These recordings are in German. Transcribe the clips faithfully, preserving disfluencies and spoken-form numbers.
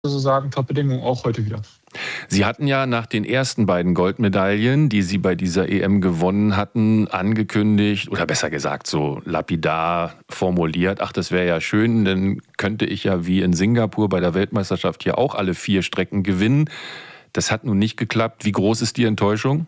sozusagen Top-Bedingungen auch heute wieder. Sie hatten ja nach den ersten beiden Goldmedaillen, die Sie bei dieser E M gewonnen hatten, angekündigt, oder besser gesagt so lapidar formuliert, ach, das wäre ja schön, dann könnte ich ja wie in Singapur bei der Weltmeisterschaft hier auch alle vier Strecken gewinnen. Das hat nun nicht geklappt. Wie groß ist die Enttäuschung?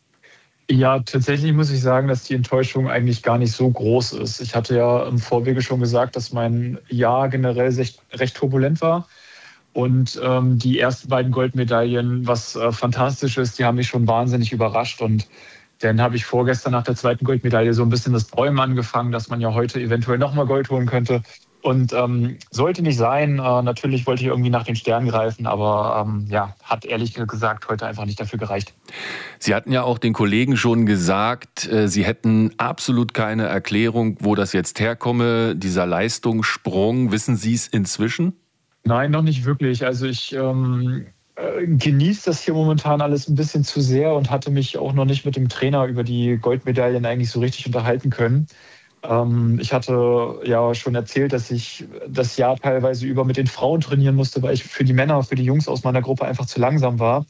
Ja, tatsächlich muss ich sagen, dass die Enttäuschung eigentlich gar nicht so groß ist. Ich hatte ja im Vorwege schon gesagt, dass mein Jahr generell recht, recht turbulent war. Und ähm, die ersten beiden Goldmedaillen, was äh, fantastisch ist, die haben mich schon wahnsinnig überrascht. Und dann habe ich vorgestern nach der zweiten Goldmedaille so ein bisschen das Träumen angefangen, dass man ja heute eventuell nochmal Gold holen könnte. Und ähm, sollte nicht sein. Äh, natürlich wollte ich irgendwie nach den Sternen greifen, aber ähm, ja, hat ehrlich gesagt heute einfach nicht dafür gereicht. Sie hatten ja auch den Kollegen schon gesagt, äh, Sie hätten absolut keine Erklärung, wo das jetzt herkomme, dieser Leistungssprung. Wissen Sie es inzwischen? Nein, noch nicht wirklich. Also ich ähm, äh, genieße das hier momentan alles ein bisschen zu sehr und hatte mich auch noch nicht mit dem Trainer über die Goldmedaillen eigentlich so richtig unterhalten können. Ähm, ich hatte ja schon erzählt, dass ich das Jahr teilweise über mit den Frauen trainieren musste, weil ich für die Männer, für die Jungs aus meiner Gruppe einfach zu langsam war.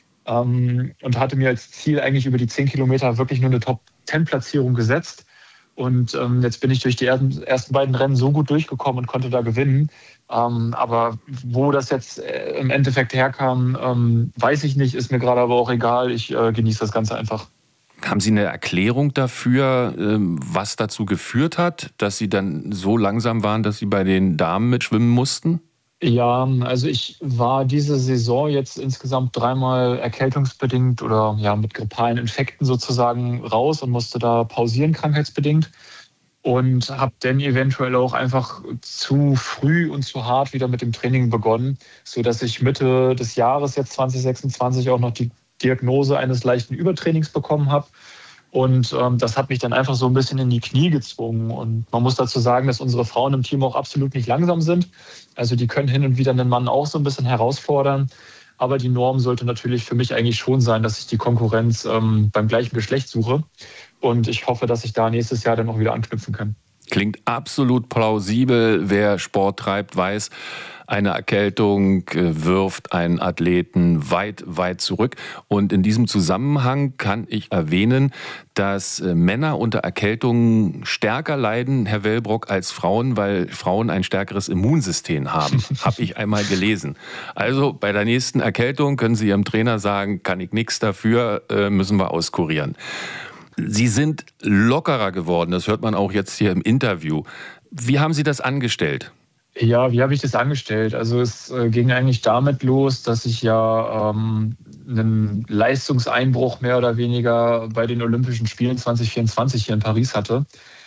Ähm, und hatte mir als Ziel eigentlich über die zehn Kilometer wirklich nur eine Top-zehn-Platzierung gesetzt. Und ähm, jetzt bin ich durch die ersten, ersten beiden Rennen so gut durchgekommen und konnte da gewinnen. Ähm, aber wo das jetzt äh, im Endeffekt herkam, ähm, weiß ich nicht, ist mir gerade aber auch egal. Ich äh, genieße das Ganze einfach. Haben Sie eine Erklärung dafür, ähm, was dazu geführt hat, dass Sie dann so langsam waren, dass Sie bei den Damen mitschwimmen mussten? Ja, also ich war diese Saison jetzt insgesamt dreimal erkältungsbedingt oder ja mit grippalen Infekten sozusagen raus und musste da pausieren, krankheitsbedingt. Und habe dann eventuell auch einfach zu früh und zu hart wieder mit dem Training begonnen, sodass ich Mitte des Jahres jetzt zwanzig sechsundzwanzig auch noch die Diagnose eines leichten Übertrainings bekommen habe. Und ähm, das hat mich dann einfach so ein bisschen in die Knie gezwungen. Und man muss dazu sagen, dass unsere Frauen im Team auch absolut nicht langsam sind. Also die können hin und wieder einen Mann auch so ein bisschen herausfordern. Aber die Norm sollte natürlich für mich eigentlich schon sein, dass ich die Konkurrenz ähm, beim gleichen Geschlecht suche. Und ich hoffe, dass ich da nächstes Jahr dann auch wieder anknüpfen kann. Klingt absolut plausibel. Wer Sport treibt, weiß, eine Erkältung wirft einen Athleten weit, weit zurück. Und in diesem Zusammenhang kann ich erwähnen, dass Männer unter Erkältungen stärker leiden, Herr Wellbrock, als Frauen, weil Frauen ein stärkeres Immunsystem haben. Habe ich einmal gelesen. Also bei der nächsten Erkältung können Sie Ihrem Trainer sagen, kann ich nichts dafür, müssen wir auskurieren. Sie sind lockerer geworden, das hört man auch jetzt hier im Interview. Wie haben Sie das angestellt? Ja, wie habe ich das angestellt? Also es äh, ging eigentlich damit los, dass ich ja ähm, einen Leistungseinbruch mehr oder weniger bei den Olympischen Spielen zwanzig vierundzwanzig hier in Paris hatte.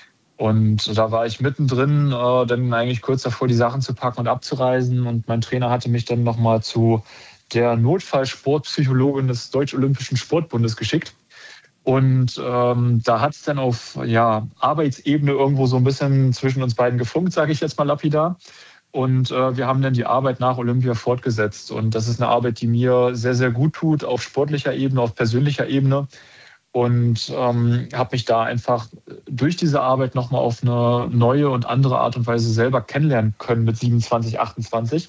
Und da war ich mittendrin, äh, dann eigentlich kurz davor, die Sachen zu packen und abzureisen. Und mein Trainer hatte mich dann nochmal zu der Notfallsportpsychologin des Deutsch-Olympischen Sportbundes geschickt. Und ähm, da hat es dann auf ja, Arbeitsebene irgendwo so ein bisschen zwischen uns beiden gefunkt, sage ich jetzt mal lapidar. Und äh, wir haben dann die Arbeit nach Olympia fortgesetzt. Und das ist eine Arbeit, die mir sehr, sehr gut tut, auf sportlicher Ebene, auf persönlicher Ebene. Und ähm, habe mich da einfach durch diese Arbeit nochmal auf eine neue und andere Art und Weise selber kennenlernen können mit siebenundzwanzig, achtundzwanzig.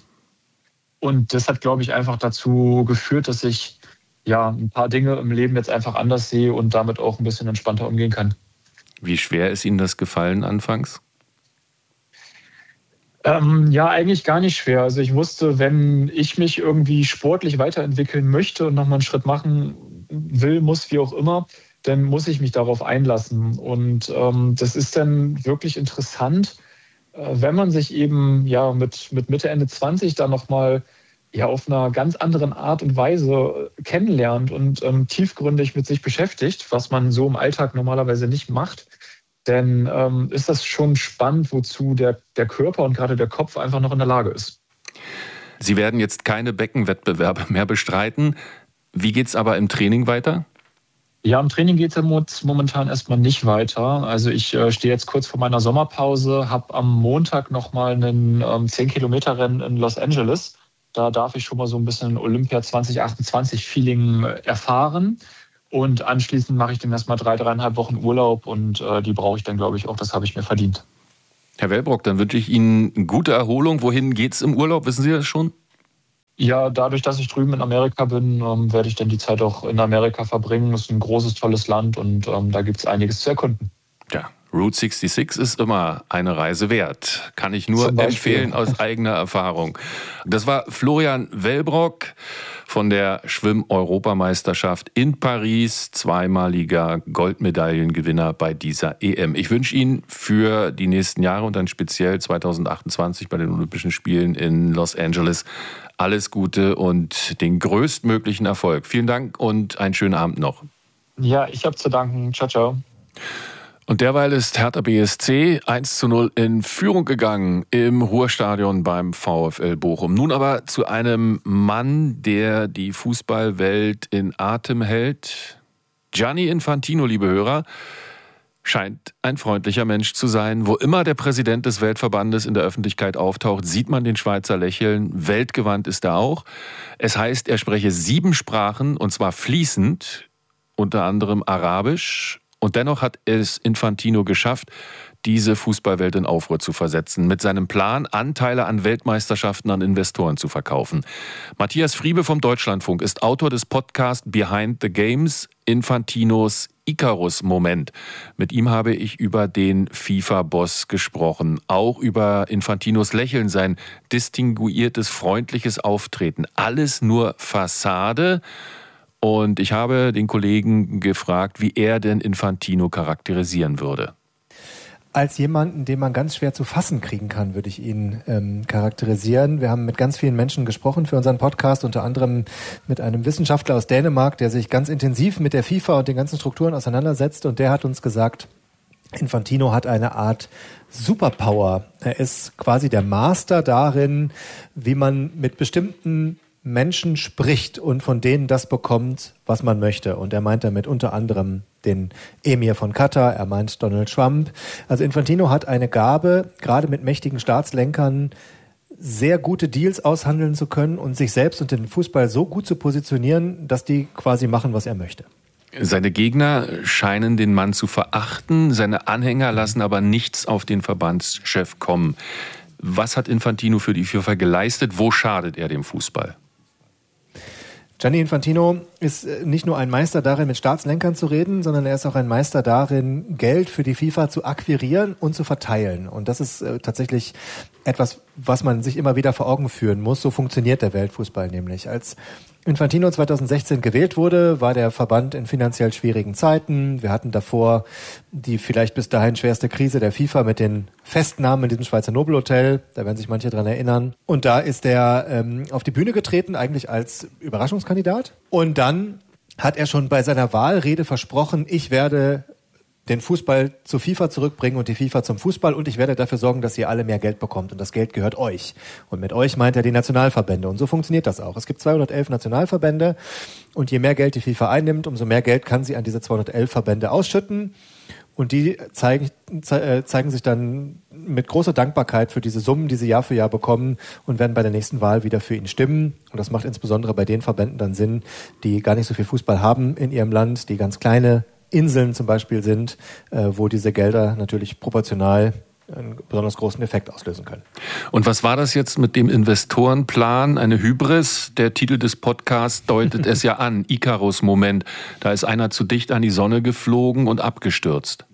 Und das hat, glaube ich, einfach dazu geführt, dass ich ja, ein paar Dinge im Leben jetzt einfach anders sehe und damit auch ein bisschen entspannter umgehen kann. Wie schwer ist Ihnen das gefallen anfangs? Ähm, ja, eigentlich gar nicht schwer. Also ich wusste, wenn ich mich irgendwie sportlich weiterentwickeln möchte und nochmal einen Schritt machen will, muss, wie auch immer, dann muss ich mich darauf einlassen. Und ähm, das ist dann wirklich interessant, äh, wenn man sich eben ja mit, mit Mitte, Ende zwanzig dann nochmal ja auf einer ganz anderen Art und Weise kennenlernt und ähm, tiefgründig mit sich beschäftigt, was man so im Alltag normalerweise nicht macht, dann ähm, ist das schon spannend, wozu der, der Körper und gerade der Kopf einfach noch in der Lage ist. Sie werden jetzt keine Beckenwettbewerbe mehr bestreiten. Wie geht es aber im Training weiter? Ja, im Training geht es momentan erstmal nicht weiter. Also ich äh, stehe jetzt kurz vor meiner Sommerpause, habe am Montag nochmal einen ähm, zehn-Kilometer-Rennen in Los Angeles. Da darf ich schon mal so ein bisschen Olympia zwanzig achtundzwanzig-Feeling erfahren. Und anschließend mache ich dann erstmal drei, dreieinhalb Wochen Urlaub und äh, die brauche ich dann, glaube ich, auch. Das habe ich mir verdient. Herr Wellbrock, dann wünsche ich Ihnen gute Erholung. Wohin geht's im Urlaub? Wissen Sie das schon? Ja, dadurch, dass ich drüben in Amerika bin, ähm, werde ich dann die Zeit auch in Amerika verbringen. Das ist ein großes, tolles Land und ähm, da gibt es einiges zu erkunden. Ja, Route sechsundsechzig ist immer eine Reise wert. Kann ich nur Zum Beispiel. empfehlen aus eigener Erfahrung. Das war Florian Wellbrock von der Schwimm-Europameisterschaft in Paris, zweimaliger Goldmedaillengewinner bei dieser E M. Ich wünsche Ihnen für die nächsten Jahre und dann speziell zweitausendachtundzwanzig bei den Olympischen Spielen in Los Angeles alles Gute und den größtmöglichen Erfolg. Vielen Dank und einen schönen Abend noch. Ja, ich habe zu danken. Ciao, ciao. Und derweil ist Hertha B S C eins zu null in Führung gegangen im Ruhrstadion beim VfL Bochum. Nun aber zu einem Mann, der die Fußballwelt in Atem hält. Gianni Infantino, liebe Hörer, scheint ein freundlicher Mensch zu sein. Wo immer der Präsident des Weltverbandes in der Öffentlichkeit auftaucht, sieht man den Schweizer lächeln. Weltgewandt ist er auch. Es heißt, er spreche sieben Sprachen, und zwar fließend, unter anderem Arabisch. Und dennoch hat es Infantino geschafft, diese Fußballwelt in Aufruhr zu versetzen, mit seinem Plan, Anteile an Weltmeisterschaften an Investoren zu verkaufen. Matthias Friebe vom Deutschlandfunk ist Autor des Podcasts Behind the Games, Infantinos Icarus-Moment. Mit ihm habe ich über den FIFA-Boss gesprochen, auch über Infantinos Lächeln, sein distinguiertes, freundliches Auftreten. Alles nur Fassade. Und ich habe den Kollegen gefragt, wie er denn Infantino charakterisieren würde. Als jemanden, den man ganz schwer zu fassen kriegen kann, würde ich ihn ähm, charakterisieren. Wir haben mit ganz vielen Menschen gesprochen für unseren Podcast, unter anderem mit einem Wissenschaftler aus Dänemark, der sich ganz intensiv mit der FIFA und den ganzen Strukturen auseinandersetzt. Und der hat uns gesagt, Infantino hat eine Art Superpower. Er ist quasi der Master darin, wie man mit bestimmten Menschen spricht und von denen das bekommt, was man möchte. Und er meint damit unter anderem den Emir von Katar, er meint Donald Trump. Also Infantino hat eine Gabe, gerade mit mächtigen Staatslenkern sehr gute Deals aushandeln zu können und sich selbst und den Fußball so gut zu positionieren, dass die quasi machen, was er möchte. Seine Gegner scheinen den Mann zu verachten, seine Anhänger lassen aber nichts auf den Verbandschef kommen. Was hat Infantino für die FIFA geleistet? Wo schadet er dem Fußball? Gianni Infantino ist nicht nur ein Meister darin, mit Staatslenkern zu reden, sondern er ist auch ein Meister darin, Geld für die FIFA zu akquirieren und zu verteilen. Und das ist äh, tatsächlich etwas, was man sich immer wieder vor Augen führen muss. So funktioniert der Weltfußball nämlich. Als Infantino zweitausendsechzehn gewählt wurde, war der Verband in finanziell schwierigen Zeiten. Wir hatten davor die vielleicht bis dahin schwerste Krise der FIFA mit den Festnahmen in diesem Schweizer Nobelhotel. Da werden sich manche dran erinnern. Und da ist er ähm, auf die Bühne getreten, eigentlich als Überraschungskandidat. Und dann hat er schon bei seiner Wahlrede versprochen, ich werde den Fußball zur FIFA zurückbringen und die FIFA zum Fußball und ich werde dafür sorgen, dass ihr alle mehr Geld bekommt und das Geld gehört euch. Und mit euch meint er die Nationalverbände und so funktioniert das auch. Es gibt zweihundertelf Nationalverbände und je mehr Geld die FIFA einnimmt, umso mehr Geld kann sie an diese zweihundertelf Verbände ausschütten und die zeigen, ze- zeigen sich dann mit großer Dankbarkeit für diese Summen, die sie Jahr für Jahr bekommen und werden bei der nächsten Wahl wieder für ihn stimmen. Und das macht insbesondere bei den Verbänden dann Sinn, die gar nicht so viel Fußball haben in ihrem Land, die ganz kleine Inseln zum Beispiel sind, äh, wo diese Gelder natürlich proportional einen besonders großen Effekt auslösen können. Und was war das jetzt mit dem Investorenplan? Eine Hybris? Der Titel des Podcasts deutet es ja an. Icarus-Moment. Da ist einer zu dicht an die Sonne geflogen und abgestürzt.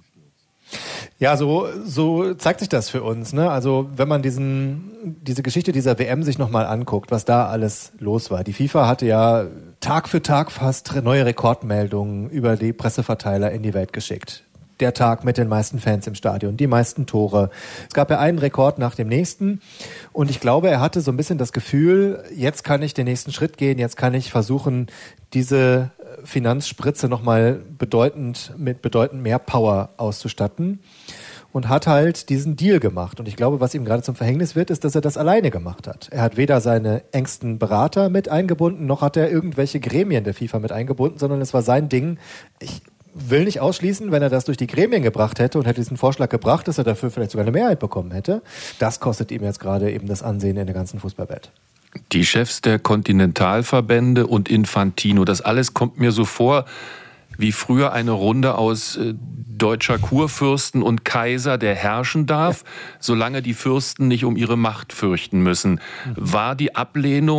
Ja, so, so zeigt sich das für uns, ne? Also wenn man diesen, diese Geschichte dieser W M sich nochmal anguckt, was da alles los war. Die FIFA hatte ja Tag für Tag fast neue Rekordmeldungen über die Presseverteiler in die Welt geschickt. Der Tag mit den meisten Fans im Stadion, die meisten Tore. Es gab ja einen Rekord nach dem nächsten. Und ich glaube, er hatte so ein bisschen das Gefühl, jetzt kann ich den nächsten Schritt gehen, jetzt kann ich versuchen, diese Finanzspritze nochmal bedeutend, mit bedeutend mehr Power auszustatten. Und hat halt diesen Deal gemacht. Und ich glaube, was ihm gerade zum Verhängnis wird, ist, dass er das alleine gemacht hat. Er hat weder seine engsten Berater mit eingebunden, noch hat er irgendwelche Gremien der FIFA mit eingebunden, sondern es war sein Ding. Ich will nicht ausschließen, wenn er das durch die Gremien gebracht hätte und hätte diesen Vorschlag gebracht, dass er dafür vielleicht sogar eine Mehrheit bekommen hätte. Das kostet ihm jetzt gerade eben das Ansehen in der ganzen Fußballwelt. Die Chefs der Kontinentalverbände und Infantino, das alles kommt mir so vor wie früher eine Runde aus äh, deutscher Kurfürsten und Kaiser, der herrschen darf, ja, solange die Fürsten nicht um ihre Macht fürchten müssen. Mhm. War die Ablehnung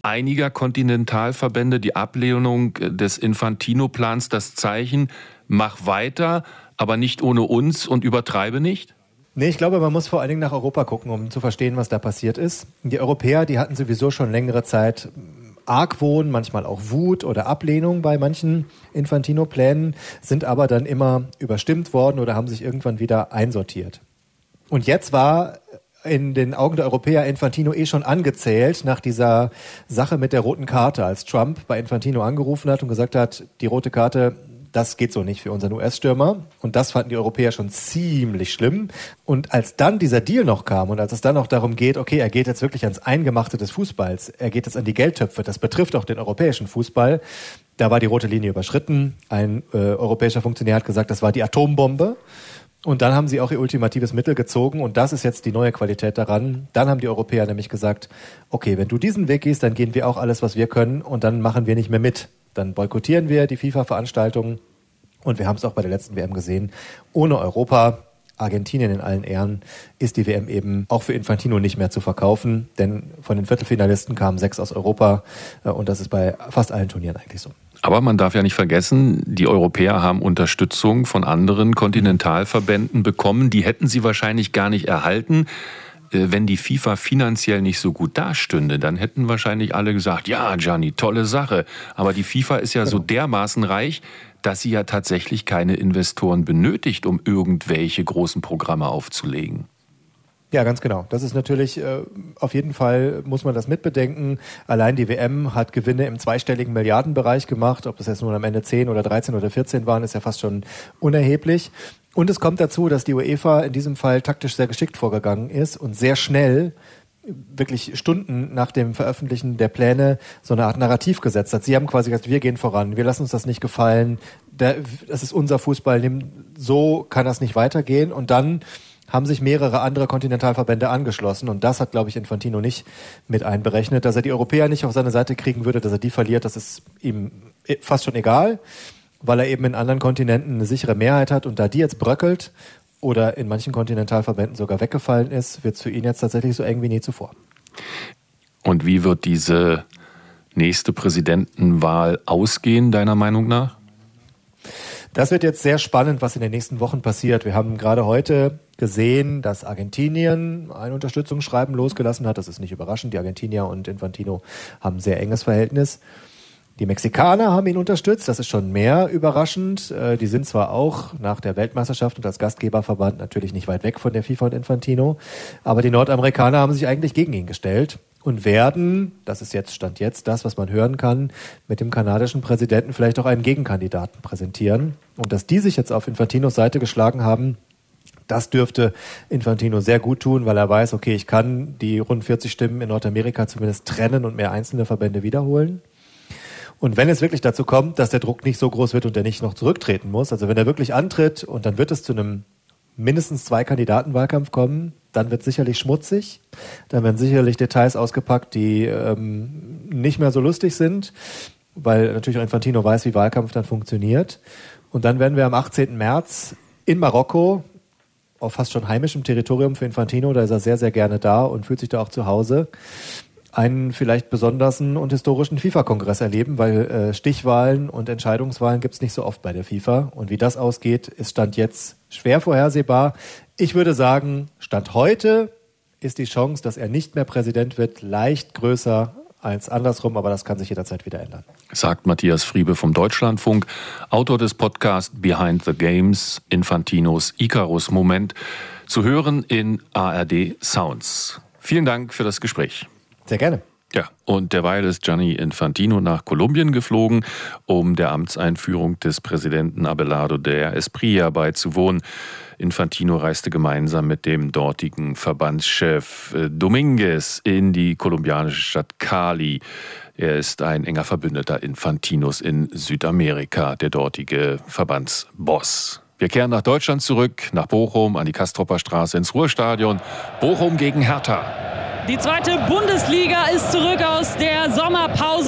einiger Kontinentalverbände die Ablehnung des Infantino-Plans das Zeichen, mach weiter, aber nicht ohne uns und übertreibe nicht? Nee, ich glaube, man muss vor allen Dingen nach Europa gucken, um zu verstehen, was da passiert ist. Die Europäer, die hatten sowieso schon längere Zeit Argwohn, manchmal auch Wut oder Ablehnung bei manchen Infantino-Plänen, sind aber dann immer überstimmt worden oder haben sich irgendwann wieder einsortiert. Und jetzt war in den Augen der Europäer Infantino eh schon angezählt nach dieser Sache mit der roten Karte, als Trump bei Infantino angerufen hat und gesagt hat, die rote Karte, das geht so nicht für unseren U S-Stürmer. Und das fanden die Europäer schon ziemlich schlimm. Und als dann dieser Deal noch kam und als es dann auch darum geht, okay, er geht jetzt wirklich ans Eingemachte des Fußballs, er geht jetzt an die Geldtöpfe, das betrifft auch den europäischen Fußball, da war die rote Linie überschritten. Ein äh, europäischer Funktionär hat gesagt, das war die Atombombe. Und dann haben sie auch ihr ultimatives Mittel gezogen und das ist jetzt die neue Qualität daran. Dann haben die Europäer nämlich gesagt, okay, wenn du diesen Weg gehst, dann gehen wir auch alles, was wir können und dann machen wir nicht mehr mit. Dann boykottieren wir die FIFA-Veranstaltungen und wir haben es auch bei der letzten W M gesehen. Ohne Europa, Argentinien in allen Ehren, ist die W M eben auch für Infantino nicht mehr zu verkaufen, denn von den Viertelfinalisten kamen sechs aus Europa und das ist bei fast allen Turnieren eigentlich so. Aber man darf ja nicht vergessen, die Europäer haben Unterstützung von anderen Kontinentalverbänden bekommen. Die hätten sie wahrscheinlich gar nicht erhalten, wenn die FIFA finanziell nicht so gut dastünde. Dann hätten wahrscheinlich alle gesagt, ja, Gianni, tolle Sache. Aber die FIFA ist ja genau. so dermaßen reich, dass sie ja tatsächlich keine Investoren benötigt, um irgendwelche großen Programme aufzulegen. Ja, ganz genau. Das ist natürlich, äh, auf jeden Fall muss man das mitbedenken. Allein die W M hat Gewinne im zweistelligen Milliardenbereich gemacht. Ob das jetzt nun am Ende zehn oder dreizehn oder vierzehn waren, ist ja fast schon unerheblich. Und es kommt dazu, dass die UEFA in diesem Fall taktisch sehr geschickt vorgegangen ist und sehr schnell, wirklich Stunden nach dem Veröffentlichen der Pläne, so eine Art Narrativ gesetzt hat. Sie haben quasi gesagt, wir gehen voran, wir lassen uns das nicht gefallen, das ist unser Fußball, so kann das nicht weitergehen. Und dann haben sich mehrere andere Kontinentalverbände angeschlossen und das hat, glaube ich, Infantino nicht mit einberechnet. Dass er die Europäer nicht auf seine Seite kriegen würde, dass er die verliert, das ist ihm fast schon egal, weil er eben in anderen Kontinenten eine sichere Mehrheit hat und da die jetzt bröckelt oder in manchen Kontinentalverbänden sogar weggefallen ist, wird es für ihn jetzt tatsächlich so eng wie nie zuvor. Und wie wird diese nächste Präsidentenwahl ausgehen, deiner Meinung nach? Das wird jetzt sehr spannend, was in den nächsten Wochen passiert. Wir haben gerade heute gesehen, dass Argentinien ein Unterstützungsschreiben losgelassen hat. Das ist nicht überraschend. Die Argentinier und Infantino haben ein sehr enges Verhältnis. Die Mexikaner haben ihn unterstützt. Das ist schon mehr überraschend. Die sind zwar auch nach der Weltmeisterschaft und als Gastgeberverband natürlich nicht weit weg von der FIFA und Infantino, aber die Nordamerikaner haben sich eigentlich gegen ihn gestellt und werden, das ist jetzt Stand jetzt das, was man hören kann, mit dem kanadischen Präsidenten vielleicht auch einen Gegenkandidaten präsentieren. Und dass die sich jetzt auf Infantinos Seite geschlagen haben, das dürfte Infantino sehr gut tun, weil er weiß, okay, ich kann die rund vierzig Stimmen in Nordamerika zumindest trennen und mehr einzelne Verbände wiederholen. Und wenn es wirklich dazu kommt, dass der Druck nicht so groß wird und er nicht noch zurücktreten muss, also wenn er wirklich antritt und dann wird es zu einem mindestens zwei Kandidatenwahlkampf kommen, dann wird es sicherlich schmutzig, dann werden sicherlich Details ausgepackt, die ähm, nicht mehr so lustig sind, weil natürlich auch Infantino weiß, wie Wahlkampf dann funktioniert. Und dann werden wir am achtzehnten März in Marokko, auf fast schon heimischem Territorium für Infantino, da ist er sehr, sehr gerne da und fühlt sich da auch zu Hause, einen vielleicht besonderen und historischen FIFA-Kongress erleben, weil äh, Stichwahlen und Entscheidungswahlen gibt es nicht so oft bei der FIFA. Und wie das ausgeht, ist Stand jetzt schwer vorhersehbar. Ich würde sagen, Stand heute ist die Chance, dass er nicht mehr Präsident wird, leicht größer als andersrum, aber das kann sich jederzeit wieder ändern. Sagt Matthias Friebe vom Deutschlandfunk, Autor des Podcasts Behind the Games, Infantinos Icarus-Moment, zu hören in A R D Sounds. Vielen Dank für das Gespräch. Sehr gerne. Ja, und derweil ist Gianni Infantino nach Kolumbien geflogen, um der Amtseinführung des Präsidenten Abelardo de Espriella beizuwohnen. Infantino reiste gemeinsam mit dem dortigen Verbandschef Dominguez in die kolumbianische Stadt Cali. Er ist ein enger Verbündeter Infantinos in Südamerika, der dortige Verbandsboss. Wir kehren nach Deutschland zurück, nach Bochum, an die Castropper Straße ins Ruhrstadion. Bochum gegen Hertha. Die zweite Bundesliga ist zurück aus der Sommerpause und das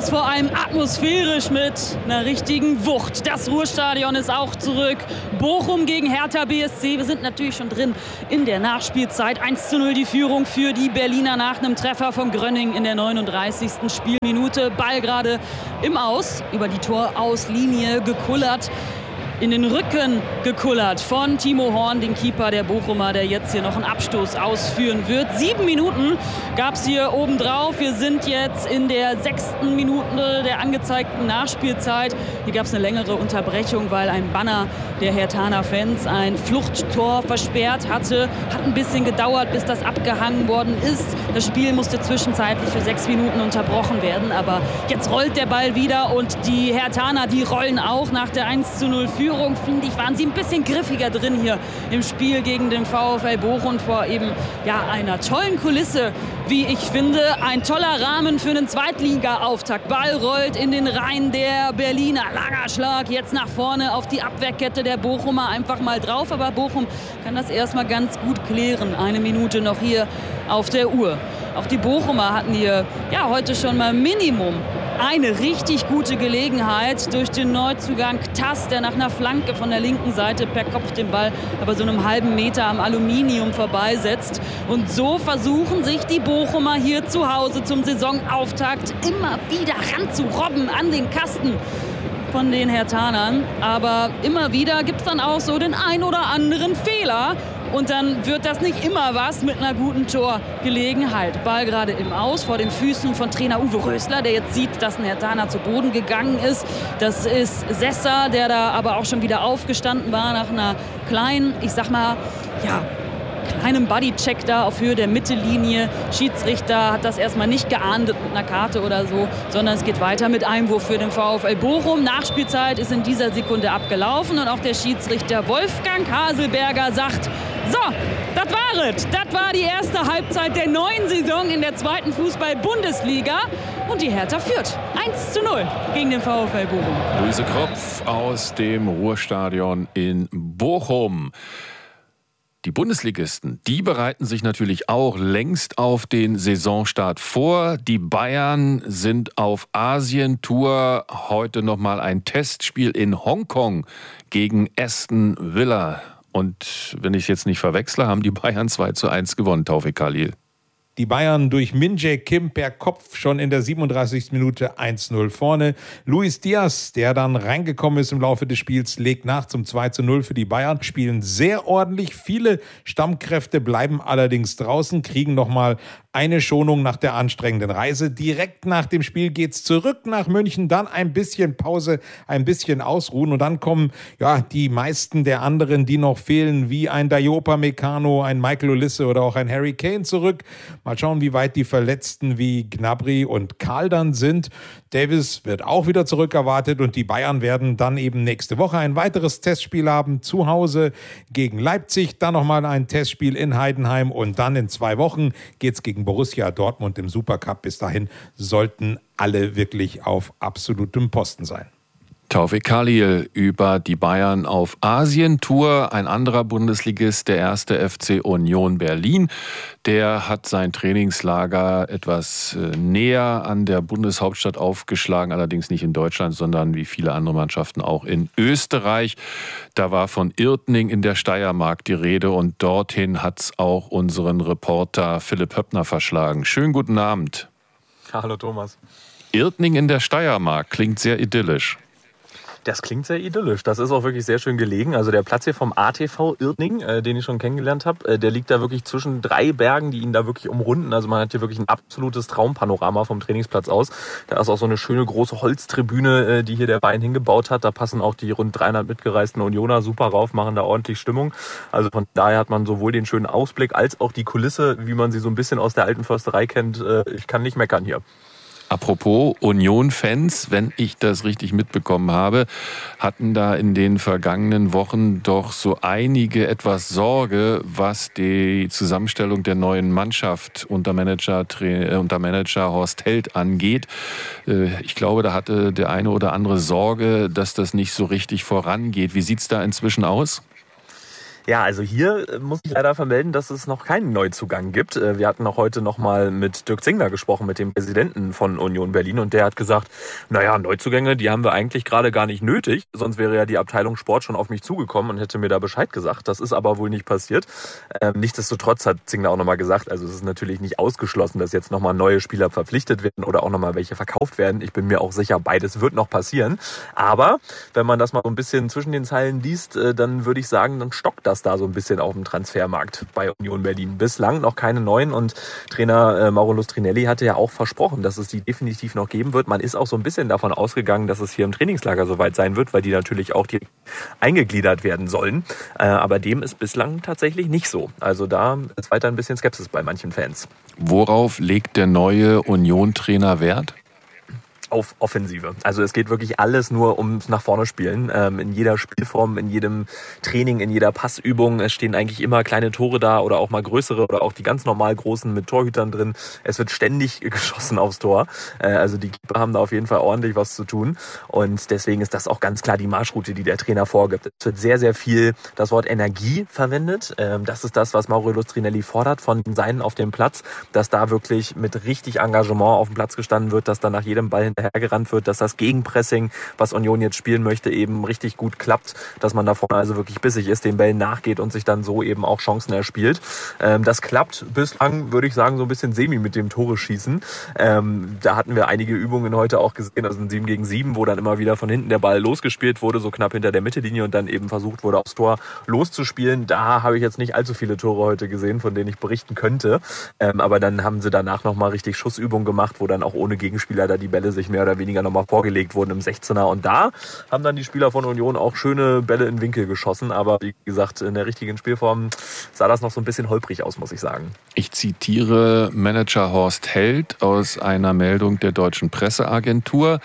ist vor allem atmosphärisch mit einer richtigen Wucht. Das Ruhrstadion ist auch zurück. Bochum gegen Hertha B S C. Wir sind natürlich schon drin in der Nachspielzeit. eins zu null die Führung für die Berliner nach einem Treffer von Grönning in der neununddreißigsten Spielminute. Ball gerade im Aus, über die Torauslinie gekullert. In den Rücken gekullert von Timo Horn, den Keeper der Bochumer, der jetzt hier noch einen Abstoß ausführen wird. Sieben Minuten gab es hier obendrauf. Wir sind jetzt in der sechsten Minute der angezeigten Nachspielzeit. Hier gab es eine längere Unterbrechung, weil ein Banner der Herthaner Fans ein Fluchttor versperrt hatte. Hat ein bisschen gedauert, bis das abgehangen worden ist. Das Spiel musste zwischenzeitlich für sechs Minuten unterbrochen werden. Aber jetzt rollt der Ball wieder und die Herthaner, die rollen auch nach der eins zu null Führung. Finde ich, waren sie ein bisschen griffiger drin hier im Spiel gegen den VfL Bochum vor eben ja, einer tollen Kulisse, wie ich finde. Ein toller Rahmen für einen Zweitliga-Auftakt. Ball rollt in den Reihen der Berliner. Langer Schlag jetzt nach vorne auf die Abwehrkette der Bochumer einfach mal drauf. Aber Bochum kann das erstmal ganz gut klären. Eine Minute noch hier auf der Uhr. Auch die Bochumer hatten hier ja, heute schon mal Minimum eine richtig gute Gelegenheit durch den Neuzugang Tass, der nach einer Flanke von der linken Seite per Kopf den Ball aber so einem halben Meter am Aluminium vorbeisetzt. Und so versuchen sich die Bochumer hier zu Hause zum Saisonauftakt immer wieder ranzurobben an den Kasten von den Herthanern. Aber immer wieder gibt es dann auch so den ein oder anderen Fehler. Und dann wird das nicht immer was mit einer guten Torgelegenheit. Ball gerade im Aus vor den Füßen von Trainer Uwe Rösler, der jetzt sieht, dass ein Herthaner zu Boden gegangen ist. Das ist Sessa, der da aber auch schon wieder aufgestanden war nach einer kleinen, ich sag mal, ja, kleinem Bodycheck da auf Höhe der Mittellinie. Schiedsrichter hat das erstmal nicht geahndet mit einer Karte oder so, sondern es geht weiter mit Einwurf für den VfL Bochum. Nachspielzeit ist in dieser Sekunde abgelaufen und auch der Schiedsrichter Wolfgang Haselberger sagt, so, das war es. Das war die erste Halbzeit der neuen Saison in der zweiten Fußball-Bundesliga. Und die Hertha führt eins zu null gegen den VfL Bochum. Luise Kropf aus dem Ruhrstadion in Bochum. Die Bundesligisten, die bereiten sich natürlich auch längst auf den Saisonstart vor. Die Bayern sind auf Asientour. Heute nochmal ein Testspiel in Hongkong gegen Aston Villa. Und wenn ich es jetzt nicht verwechsle, haben die Bayern zwei zu eins gewonnen, Taufik Khalil. Die Bayern durch Min-Jae Kim per Kopf schon in der siebenunddreißigsten Minute eins zu null vorne. Luis Diaz, der dann reingekommen ist im Laufe des Spiels, legt nach zum zwei zu null für die Bayern. Spielen sehr ordentlich. Viele Stammkräfte bleiben allerdings draußen, kriegen nochmal eine Schonung nach der anstrengenden Reise. Direkt nach dem Spiel geht's zurück nach München, dann ein bisschen Pause, ein bisschen ausruhen und dann kommen ja die meisten der anderen, die noch fehlen, wie ein Dayot Upamecano, ein Michael Olise oder auch ein Harry Kane zurück. Mal schauen, wie weit die Verletzten wie Gnabry und Karl dann sind. Davis wird auch wieder zurückerwartet und die Bayern werden dann eben nächste Woche ein weiteres Testspiel haben, zu Hause gegen Leipzig, dann nochmal ein Testspiel in Heidenheim und dann in zwei Wochen geht's gegen Borussia Dortmund im Supercup. Bis dahin sollten alle wirklich auf absolutem Posten sein. Taufik Khalil über die Bayern auf Asientour. Ein anderer Bundesligist, der erste F C Union Berlin, der hat sein Trainingslager etwas näher an der Bundeshauptstadt aufgeschlagen, allerdings nicht in Deutschland, sondern wie viele andere Mannschaften auch in Österreich. Da war von Irtning in der Steiermark die Rede und dorthin hat es auch unseren Reporter Philipp Höppner verschlagen. Schönen guten Abend. Hallo Thomas. Irtning in der Steiermark klingt sehr idyllisch. Das klingt sehr idyllisch. Das ist auch wirklich sehr schön gelegen. Also der Platz hier vom A T V Irtning, äh, den ich schon kennengelernt habe, äh, der liegt da wirklich zwischen drei Bergen, die ihn da wirklich umrunden. Also man hat hier wirklich ein absolutes Traumpanorama vom Trainingsplatz aus. Da ist auch so eine schöne große Holztribüne, äh, die hier der Verein hingebaut hat. Da passen auch die rund dreihundert mitgereisten Unioner super rauf, machen da ordentlich Stimmung. Also von daher hat man sowohl den schönen Ausblick als auch die Kulisse, wie man sie so ein bisschen aus der alten Försterei kennt. Äh, ich kann nicht meckern hier. Apropos Union-Fans, wenn ich das richtig mitbekommen habe, hatten da in den vergangenen Wochen doch so einige etwas Sorge, was die Zusammenstellung der neuen Mannschaft unter Manager, unter Manager Horst Held angeht. Ich glaube, da hatte der eine oder andere Sorge, dass das nicht so richtig vorangeht. Wie sieht's da inzwischen aus? Ja, also hier muss ich leider vermelden, dass es noch keinen Neuzugang gibt. Wir hatten auch heute noch mal mit Dirk Zingler gesprochen, mit dem Präsidenten von Union Berlin. Und der hat gesagt, naja, Neuzugänge, die haben wir eigentlich gerade gar nicht nötig. Sonst wäre ja die Abteilung Sport schon auf mich zugekommen und hätte mir da Bescheid gesagt. Das ist aber wohl nicht passiert. Ähm, nichtsdestotrotz hat Zingler auch noch mal gesagt, also es ist natürlich nicht ausgeschlossen, dass jetzt noch mal neue Spieler verpflichtet werden oder auch noch mal welche verkauft werden. Ich bin mir auch sicher, beides wird noch passieren. Aber wenn man das mal so ein bisschen zwischen den Zeilen liest, äh, dann würde ich sagen, dann stockt das da so ein bisschen auf dem Transfermarkt bei Union Berlin. Bislang noch keine neuen und Trainer äh, Mauro Lustrinelli hatte ja auch versprochen, dass es die definitiv noch geben wird. Man ist auch so ein bisschen davon ausgegangen, dass es hier im Trainingslager soweit sein wird, weil die natürlich auch direkt eingegliedert werden sollen. Äh, aber dem ist bislang tatsächlich nicht so. Also da ist weiter ein bisschen Skepsis bei manchen Fans. Worauf legt der neue Union-Trainer Wert? Auf Offensive. Also es geht wirklich alles nur ums nach vorne spielen. Ähm, in jeder Spielform, in jedem Training, in jeder Passübung. Es stehen eigentlich immer kleine Tore da oder auch mal größere oder auch die ganz normal großen mit Torhütern drin. Es wird ständig geschossen aufs Tor. Äh, also die Keeper haben da auf jeden Fall ordentlich was zu tun. Und deswegen ist das auch ganz klar die Marschroute, die der Trainer vorgibt. Es wird sehr, sehr viel das Wort Energie verwendet. Ähm, das ist das, was Mauro Lustrinelli fordert von den Seinen auf dem Platz, dass da wirklich mit richtig Engagement auf dem Platz gestanden wird, dass dann nach jedem Ball hergerannt wird, dass das Gegenpressing, was Union jetzt spielen möchte, eben richtig gut klappt, dass man da vorne also wirklich bissig ist, den Bällen nachgeht und sich dann so eben auch Chancen erspielt. Ähm, das klappt bislang, würde ich sagen, so ein bisschen semi mit dem Tore schießen. Ähm, da hatten wir einige Übungen heute auch gesehen, also ein sieben gegen sieben, wo dann immer wieder von hinten der Ball losgespielt wurde, so knapp hinter der Mittellinie und dann eben versucht wurde, aufs Tor loszuspielen. Da habe ich jetzt nicht allzu viele Tore heute gesehen, von denen ich berichten könnte. Ähm, aber dann haben sie danach nochmal richtig Schussübungen gemacht, wo dann auch ohne Gegenspieler da die Bälle sich mehr oder weniger nochmal vorgelegt wurden im sechzehner. Und da haben dann die Spieler von Union auch schöne Bälle in Winkel geschossen. Aber wie gesagt, in der richtigen Spielform sah das noch so ein bisschen holprig aus, muss ich sagen. Ich zitiere Manager Horst Held aus einer Meldung der Deutschen Presseagentur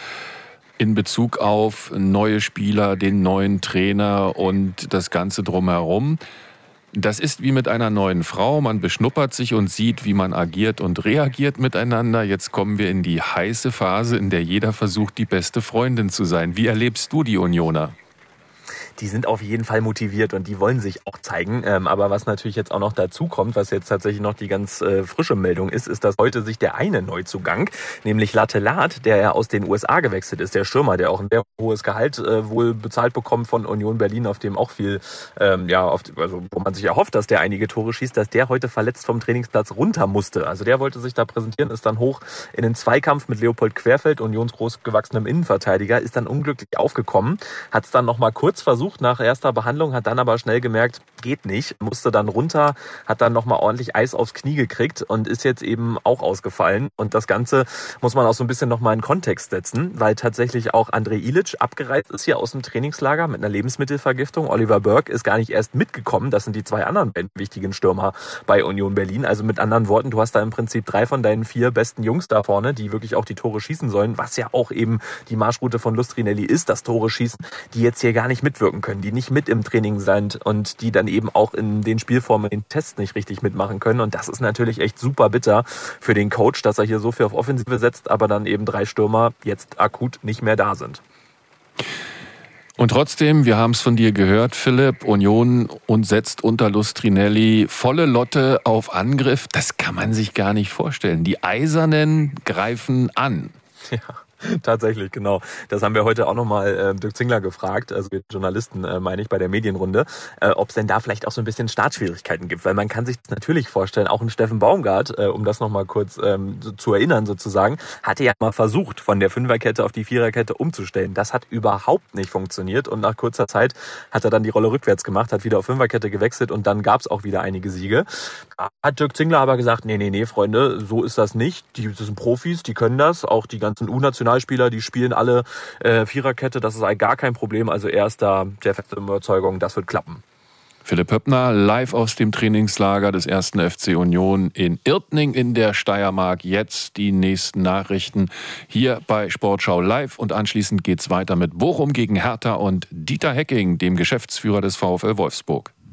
in Bezug auf neue Spieler, den neuen Trainer und das Ganze drumherum. Das ist wie mit einer neuen Frau. Man beschnuppert sich und sieht, wie man agiert und reagiert miteinander. Jetzt kommen wir in die heiße Phase, in der jeder versucht, die beste Freundin zu sein. Wie erlebst du die Unioner? Die sind auf jeden Fall motiviert und die wollen sich auch zeigen. Ähm, aber was natürlich jetzt auch noch dazu kommt, was jetzt tatsächlich noch die ganz äh, frische Meldung ist, ist, dass heute sich der eine Neuzugang, nämlich Lattelat, der ja aus den U S A gewechselt ist, der Stürmer, der auch ein sehr hohes Gehalt äh, wohl bezahlt bekommt von Union Berlin, auf dem auch viel, ähm, ja, auf, also wo man sich erhofft, dass der einige Tore schießt, dass der heute verletzt vom Trainingsplatz runter musste. Also der wollte sich da präsentieren, ist dann hoch in den Zweikampf mit Leopold Querfeld, Unions großgewachsenem Innenverteidiger, ist dann unglücklich aufgekommen, hat es dann noch mal kurz versucht, nach erster Behandlung, hat dann aber schnell gemerkt, geht nicht, musste dann runter, hat dann nochmal ordentlich Eis aufs Knie gekriegt und ist jetzt eben auch ausgefallen. Und das Ganze muss man auch so ein bisschen nochmal in Kontext setzen, weil tatsächlich auch Andrej Ilić abgereist ist hier aus dem Trainingslager mit einer Lebensmittelvergiftung. Oliver Burke ist gar nicht erst mitgekommen. Das sind die zwei anderen wichtigen Stürmer bei Union Berlin. Also mit anderen Worten, du hast da im Prinzip drei von deinen vier besten Jungs da vorne, die wirklich auch die Tore schießen sollen, was ja auch eben die Marschroute von Lustrinelli ist, das Tore schießen, die jetzt hier gar nicht mitwirken können, die nicht mit im Training sind und die dann eben auch in den Spielformen, in den Tests nicht richtig mitmachen können. Und das ist natürlich echt super bitter für den Coach, dass er hier so viel auf Offensive setzt, aber dann eben drei Stürmer jetzt akut nicht mehr da sind. Und trotzdem, wir haben es von dir gehört, Philipp, Union und setzt unter Lustrinelli volle Lotte auf Angriff. Das kann man sich gar nicht vorstellen. Die Eisernen greifen an. Ja. Tatsächlich, genau. Das haben wir heute auch nochmal äh, Dirk Zingler gefragt, also wir Journalisten, äh, meine ich, bei der Medienrunde, äh, ob es denn da vielleicht auch so ein bisschen Startschwierigkeiten gibt, weil man kann sich das natürlich vorstellen, auch ein Steffen Baumgart, äh, um das nochmal kurz ähm, so, zu erinnern sozusagen, hatte ja mal versucht, von der Fünferkette auf die Viererkette umzustellen. Das hat überhaupt nicht funktioniert und nach kurzer Zeit hat er dann die Rolle rückwärts gemacht, hat wieder auf Fünferkette gewechselt und dann gab es auch wieder einige Siege. Da hat Dirk Zingler aber gesagt, nee, nee, nee, Freunde, so ist das nicht. Die das sind Profis, die können das, auch die ganzen U-National Spieler, die spielen alle äh, Viererkette, das ist eigentlich gar kein Problem. Also er ist da der festen Überzeugung, das wird klappen. Philipp Höppner, live aus dem Trainingslager des ersten F C Union in Irtning in der Steiermark. Jetzt die nächsten Nachrichten hier bei Sportschau Live und anschließend geht's weiter mit Bochum gegen Hertha und Dieter Hecking, dem Geschäftsführer des VfL Wolfsburg.